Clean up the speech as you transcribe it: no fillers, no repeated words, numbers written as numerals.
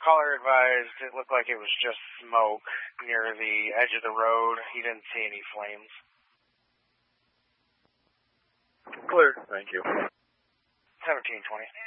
Caller advised it looked like it was just smoke near the edge of the road. He didn't see any flames. Clear. Thank you. 1720.